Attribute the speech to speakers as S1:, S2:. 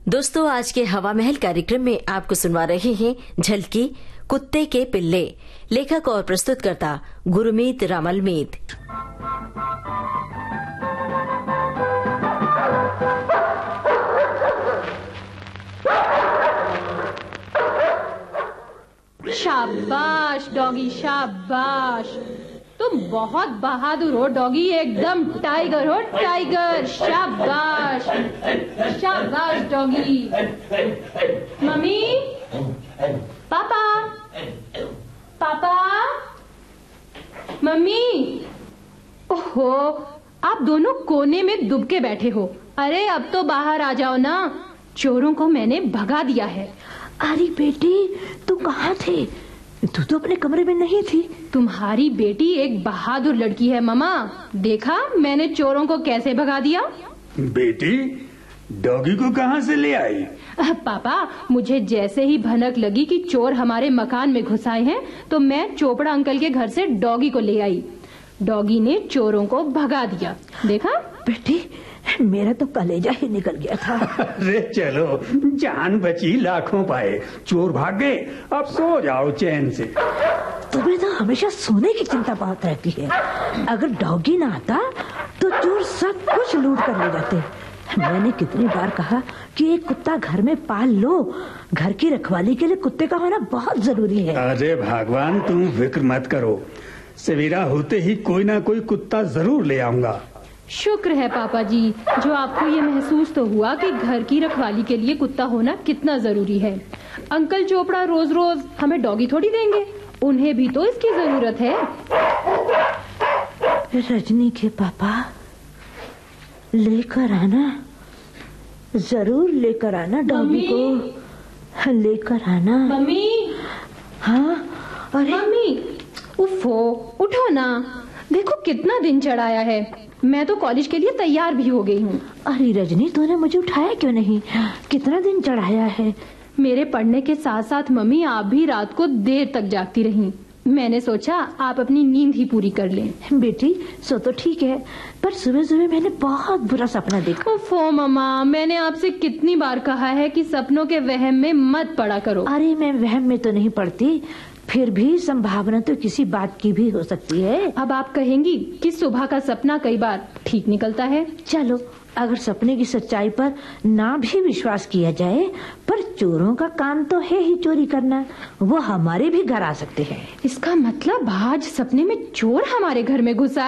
S1: दोस्तों, आज के हवा महल कार्यक्रम में आपको सुनवा रहे हैं झलकी कुत्ते के पिल्ले। लेखक और प्रस्तुतकर्ता गुरमीत रामलमीत।
S2: शाबाश डॉगी, शाबाश। तुम बहुत बहादुर हो डॉगी, एकदम टाइगर हो, टाइगर। शाबाश शाबाश डॉगी। मम्मी, पापा, पापा, मम्मी। ओहो, आप दोनों कोने में दुब के बैठे हो। अरे अब तो बाहर आ जाओ ना, चोरों को मैंने भगा दिया है।
S3: अरे बेटी, तू कहाँ थे? तू तो अपने कमरे में नहीं थी।
S2: तुम्हारी बेटी एक बहादुर लड़की है मम्मा। देखा मैंने चोरों को कैसे भगा दिया।
S4: बेटी, डॉगी को कहाँ से ले आई?
S2: पापा, मुझे जैसे ही भनक लगी कि चोर हमारे मकान में घुस आए हैं, तो मैं चोपड़ा अंकल के घर से डॉगी को ले आई। डॉगी ने चोरों को भगा दिया। देखा
S3: बेटी, मेरा तो कलेजा ही निकल गया था।
S4: अरे चलो, जान बची लाखों पाए। चोर भाग गए, अब सो जाओ चैन से।
S3: तुम्हें तो हमेशा सोने की चिंता बहुत रहती है। अगर डॉगी ना आता तो चोर सब कुछ लूट कर ले जाते। मैंने कितनी बार कहा कि एक कुत्ता घर में पाल लो। घर की रखवाली के लिए कुत्ते का होना बहुत जरूरी है।
S4: अरे भगवान, तुम फिक्र मत करो, सवेरा होते ही कोई ना कोई कुत्ता जरूर ले आऊंगा।
S2: शुक्र है पापा जी, जो आपको ये महसूस तो हुआ कि घर की रखवाली के लिए कुत्ता होना कितना जरूरी है। अंकल चोपड़ा रोज रोज हमें डॉगी थोड़ी देंगे, उन्हें भी तो इसकी जरूरत है।
S3: रजनी के पापा, लेकर आना, जरूर लेकर आना डॉगी को, लेकर आना।
S2: मम्मी।
S3: हाँ, अरे
S2: मम्मी, उफ़ो, उठो ना। देखो कितना दिन चढ़ाया है। मैं तो कॉलेज के लिए तैयार भी हो गई हूँ।
S3: अरे रजनी, तूने मुझे उठाया क्यों नहीं? कितना दिन चढ़ाया है?
S2: मेरे पढ़ने के साथ साथ मम्मी, आप भी रात को देर तक जागती रहीं। मैंने सोचा आप अपनी नींद ही पूरी कर लें।
S3: बेटी, सो तो ठीक है, पर सुबह सुबह मैंने बहुत बुरा सपना देखा।
S2: ओफो मम्मा, मैंने आपसे कितनी बार कहा है कि सपनों के वहम में मत पड़ा करो।
S3: अरे मैं वहम में तो नहीं पड़ती, फिर भी संभावना तो किसी बात की भी हो सकती है।
S2: अब आप कहेंगी कि सुबह का सपना कई बार ठीक निकलता है।
S3: चलो, अगर सपने की सच्चाई पर ना भी विश्वास किया जाए, पर चोरों का काम तो है ही चोरी करना। वो हमारे भी घर आ सकते हैं।
S2: इसका मतलब आज सपने में चोर हमारे घर में घुसा